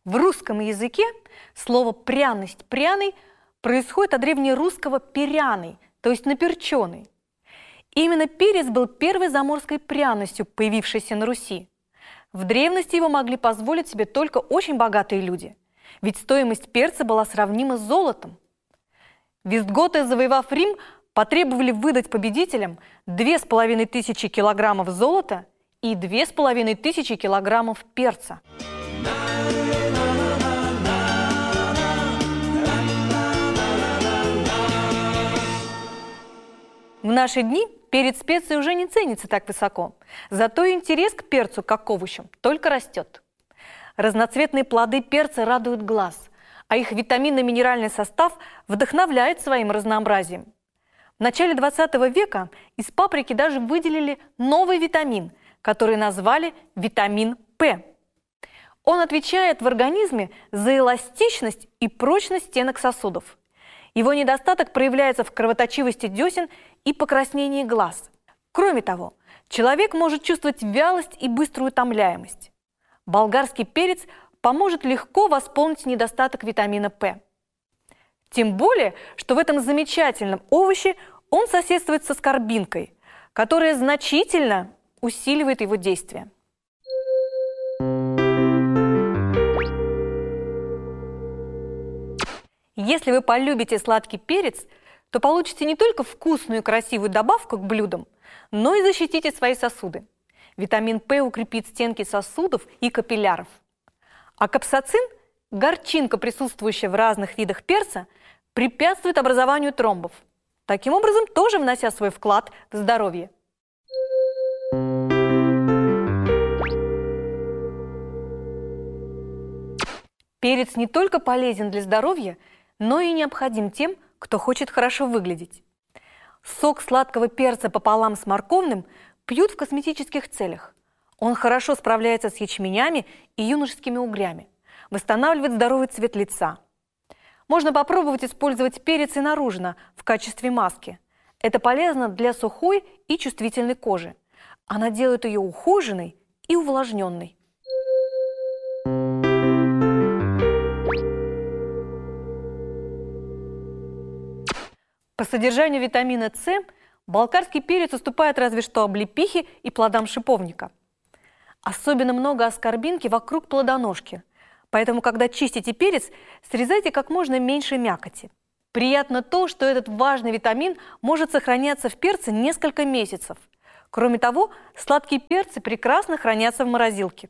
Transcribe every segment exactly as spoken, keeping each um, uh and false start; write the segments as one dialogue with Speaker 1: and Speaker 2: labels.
Speaker 1: В русском языке слово «пряность», «пряный» происходит от древнерусского «перяный», то есть наперченный. Именно перец был первой заморской пряностью, появившейся на Руси. В древности его могли позволить себе только очень богатые люди, ведь стоимость перца была сравнима с золотом. Вестготы, завоевав Рим, потребовали выдать победителям две с половиной тысячи килограммов золота и две с половиной тысячи килограммов перца. В наши дни перец специи уже не ценится так высоко, зато интерес к перцу, как к овощам, только растет. Разноцветные плоды перца радуют глаз, а их витаминно-минеральный состав вдохновляет своим разнообразием. В начале двадцатого века из паприки даже выделили новый витамин, который назвали витамин П. Он отвечает в организме за эластичность и прочность стенок сосудов. Его недостаток проявляется в кровоточивости десен и покраснении глаз. Кроме того, человек может чувствовать вялость и быструю утомляемость. Болгарский перец поможет легко восполнить недостаток витамина П. Тем более, что в этом замечательном овоще он соседствует со скорбинкой, которая значительно усиливает его действие. Если вы полюбите сладкий перец, то получите не только вкусную и красивую добавку к блюдам, но и защитите свои сосуды. Витамин П укрепит стенки сосудов и капилляров. А капсацин, горчинка, присутствующая в разных видах перца, препятствует образованию тромбов, таким образом тоже внося свой вклад в здоровье. Перец не только полезен для здоровья, но и необходим тем, кто хочет хорошо выглядеть. Сок сладкого перца пополам с морковным пьют в косметических целях. Он хорошо справляется с ячменями и юношескими угрями, восстанавливает здоровый цвет лица. Можно попробовать использовать перец и наружно в качестве маски. Это полезно для сухой и чувствительной кожи. Она делает ее ухоженной и увлажненной. По содержанию витамина С болгарский перец уступает разве что облепихе и плодам шиповника. Особенно много аскорбинки вокруг плодоножки, поэтому, когда чистите перец, срезайте как можно меньше мякоти. Приятно то, что этот важный витамин может сохраняться в перце несколько месяцев. Кроме того, сладкие перцы прекрасно хранятся в морозилке.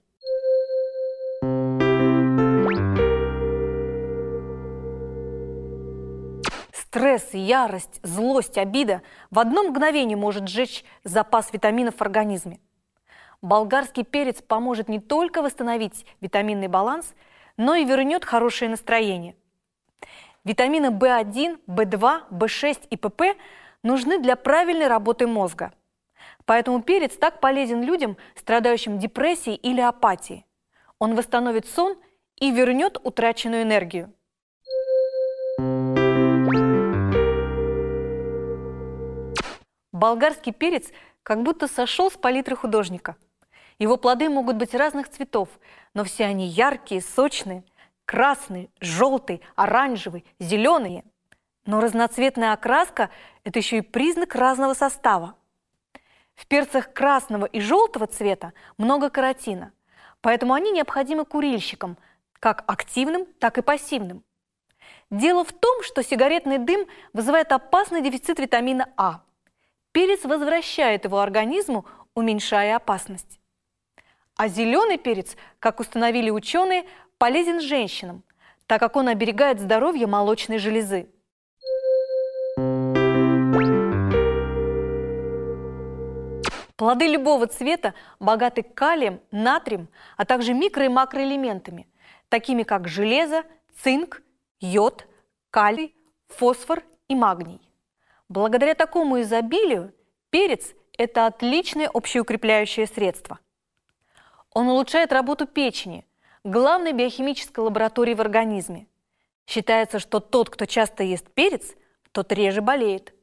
Speaker 1: Стресс, ярость, злость, обида в одно мгновение может сжечь запас витаминов в организме. Болгарский перец поможет не только восстановить витаминный баланс, но и вернет хорошее настроение. Витамины В один, В два, В шесть и ПП нужны для правильной работы мозга. Поэтому перец так полезен людям, страдающим депрессией или апатией. Он восстановит сон и вернет утраченную энергию. Болгарский перец как будто сошел с палитры художника. Его плоды могут быть разных цветов, но все они яркие, сочные, красный, желтый, оранжевый, зеленые. Но разноцветная окраска – это еще и признак разного состава. В перцах красного и желтого цвета много каротина, поэтому они необходимы курильщикам, как активным, так и пассивным. Дело в том, что сигаретный дым вызывает опасный дефицит витамина А. Перец возвращает его организму, уменьшая опасность. А зеленый перец, как установили ученые, полезен женщинам, так как он оберегает здоровье молочной железы. Плоды любого цвета богаты калием, натрием, а также микро- и макроэлементами, такими как железо, цинк, йод, калий, фосфор и магний. Благодаря такому изобилию перец – это отличное общеукрепляющее средство. Он улучшает работу печени, главной биохимической лаборатории в организме. Считается, что тот, кто часто ест перец, тот реже болеет.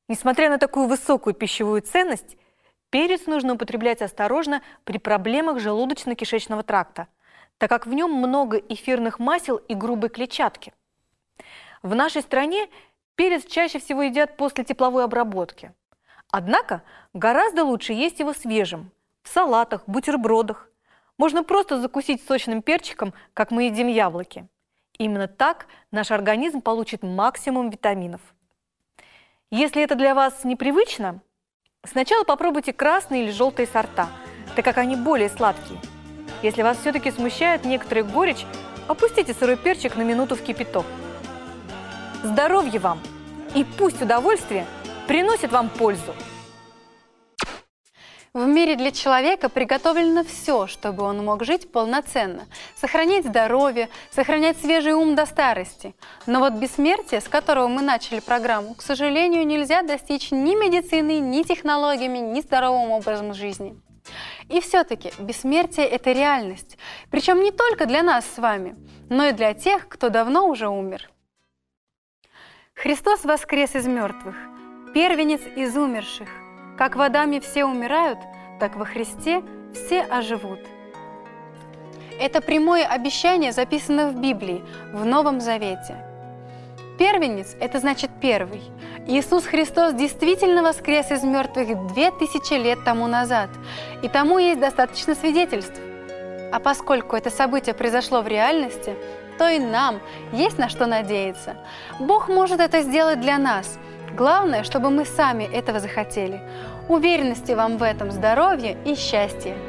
Speaker 1: Несмотря на такую высокую пищевую ценность, перец нужно употреблять осторожно при проблемах желудочно-кишечного тракта, так как в нем много эфирных масел и грубой клетчатки. В нашей стране перец чаще всего едят после тепловой обработки. Однако гораздо лучше есть его свежим, в салатах, бутербродах. Можно просто закусить сочным перчиком, как мы едим яблоки. Именно так наш организм получит максимум витаминов. Если это для вас непривычно, сначала попробуйте красные или желтые сорта, так как они более сладкие. Если вас все-таки смущает некоторая горечь, опустите сырой перчик на минуту в кипяток. Здоровья вам! И пусть удовольствие приносит вам пользу!
Speaker 2: В мире для человека приготовлено все, чтобы он мог жить полноценно, сохранять здоровье, сохранять свежий ум до старости. Но вот бессмертие, с которого мы начали программу, к сожалению, нельзя достичь ни медициной, ни технологиями, ни здоровым образом жизни. И все-таки бессмертие – это реальность, причем не только для нас с вами, но и для тех, кто давно уже умер. Христос воскрес из мертвых, первенец из умерших. Как в Адаме все умирают, так во Христе все оживут. Это прямое обещание записано в Библии, в Новом Завете. Первенец – это значит первый. Иисус Христос действительно воскрес из мертвых две тысячи лет тому назад, и тому есть достаточно свидетельств. А поскольку это событие произошло в реальности, то и нам есть на что надеяться. Бог может это сделать для нас. Главное, чтобы мы сами этого захотели. Уверенности вам в этом, здоровья и счастья!